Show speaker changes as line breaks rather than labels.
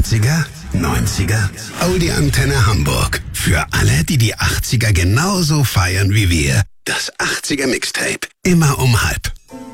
80er, 90er, Audi Antenne Hamburg. Für alle, die die 80er genauso feiern wie wir. Das 80er Mixtape. Immer um halb.